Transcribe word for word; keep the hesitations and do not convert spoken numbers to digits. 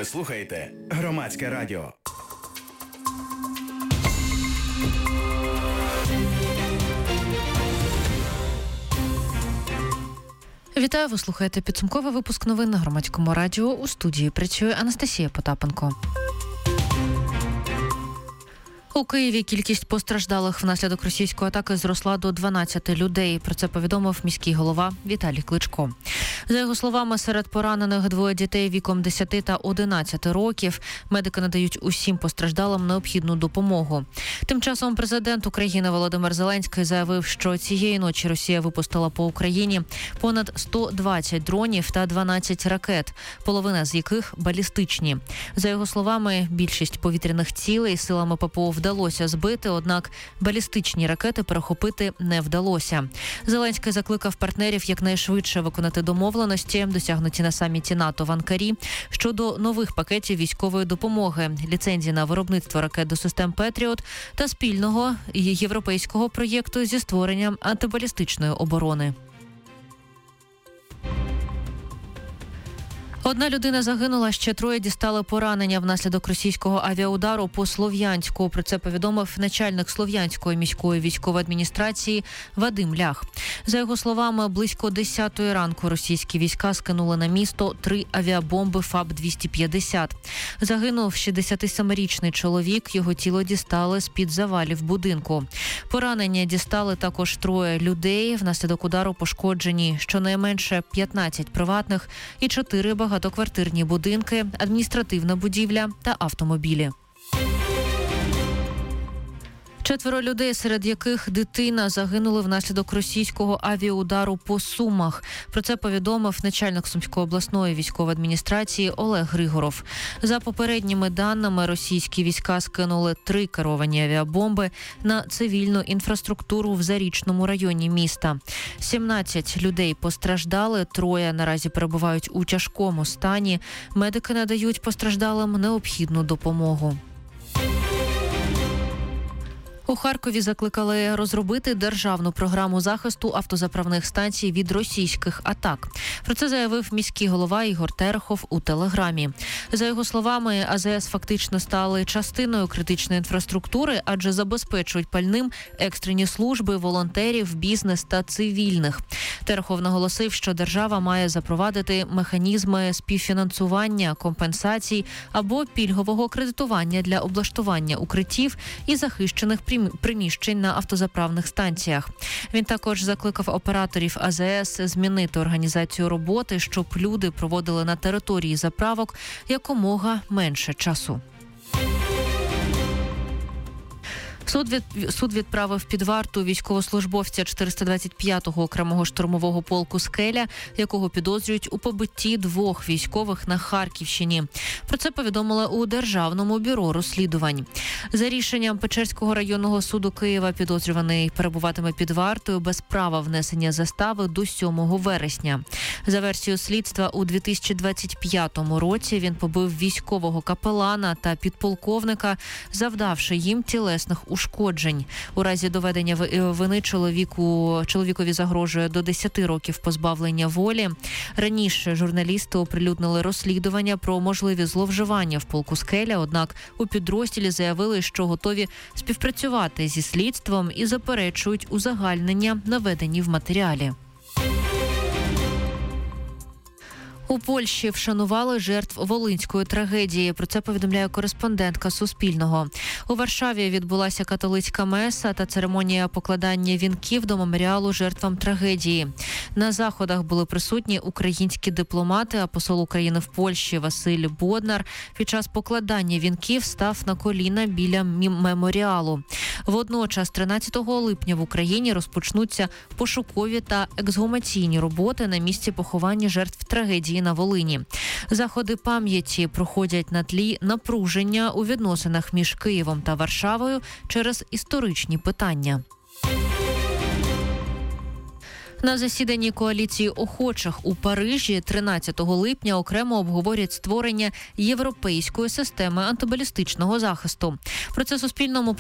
Ви слухаєте Громадське радіо. Вітаю, ви слухаєте підсумковий випуск новин на Громадському радіо. У студії працює Анастасія Потапенко. У Києві кількість постраждалих внаслідок російської атаки зросла до дванадцяти людей. Про це повідомив міський голова Віталій Кличко. За його словами, серед поранених двоє дітей віком десяти та одинадцяти років. Медики надають усім постраждалим необхідну допомогу. Тим часом президент України Володимир Зеленський заявив, що цієї ночі Росія випустила по Україні понад сто двадцять дронів та дванадцять ракет, половина з яких балістичні. За його словами, більшість повітряних цілей силами ППО вдалося збити, однак балістичні ракети перехопити не вдалося. Зеленський закликав партнерів якнайшвидше виконати домовленості, досягнуті на саміті НАТО в Анкарі, щодо нових пакетів військової допомоги, ліцензії на виробництво ракет до систем «Петріот» та спільного європейського проєкту зі створенням антибалістичної оборони. Одна людина загинула, ще троє дістали поранення внаслідок російського авіаудару по Слов'янську. Про це повідомив начальник Слов'янської міської військової адміністрації Вадим Лях. За його словами, близько десятої ранку російські війська скинули на місто три авіабомби ФАБ двісті п'ятдесят. Загинув шістдесятисемирічний чоловік, його тіло дістали з-під завалів будинку. Поранення дістали також троє людей. Внаслідок удару пошкоджені щонайменше п'ятнадцять приватних і чотири багатоквартирні багатоквартирні будинки, адміністративна будівля та автомобілі. Четверо людей, серед яких дитина, загинули внаслідок російського авіаудару по Сумах. Про це повідомив начальник Сумської обласної військової адміністрації Олег Григоров. За попередніми даними, російські війська скинули три керовані авіабомби на цивільну інфраструктуру в Зарічному районі міста. сімнадцять людей постраждали, троє наразі перебувають у тяжкому стані. Медики надають постраждалим необхідну допомогу. У Харкові закликали розробити державну програму захисту автозаправних станцій від російських атак. Про це заявив міський голова Ігор Терехов у Телеграмі. За його словами, АЗС фактично стали частиною критичної інфраструктури, адже забезпечують пальним екстрені служби, волонтерів, бізнес та цивільних. Терехов наголосив, що держава має запровадити механізми співфінансування, компенсацій або пільгового кредитування для облаштування укриттів і захищених приміщень на автозаправних станціях. Він також закликав операторів АЗС змінити організацію роботи, щоб люди проводили на території заправок якомога менше часу. Суд, від... Суд відправив під варту військовослужбовця чотириста двадцять п'ятого окремого штурмового полку «Скеля», якого підозрюють у побитті двох військових на Харківщині. Про це повідомили у Державному бюро розслідувань. За рішенням Печерського районного суду Києва підозрюваний перебуватиме під вартою без права внесення застави до сьомого вересня. За версією слідства, у дві тисячі двадцять п'ятому році він побив військового капелана та підполковника, завдавши їм тілесних ушкоджень. У разі доведення вини чоловіку, чоловікові загрожує до десяти років позбавлення волі. Раніше журналісти оприлюднили розслідування про можливі зловживання в полку «Скеля», однак у підрозділі заявили, що готові співпрацювати зі слідством і заперечують узагальнення, наведені в матеріалі. У Польщі вшанували жертв Волинської трагедії. Про це повідомляє кореспондентка Суспільного. У Варшаві відбулася католицька меса та церемонія покладання вінків до меморіалу жертвам трагедії. На заходах були присутні українські дипломати, а посол України в Польщі Василь Боднар під час покладання вінків став на коліна біля меморіалу. Водночас тринадцятого липня в Україні розпочнуться пошукові та ексгумаційні роботи на місці поховання жертв трагедії на Волині. Заходи пам'яті проходять на тлі напруження у відносинах між Києвом та Варшавою через історичні питання. На засіданні коаліції охочих у Парижі тринадцятого липня окремо обговорять створення європейської системи антибалістичного захисту. Про це Суспільному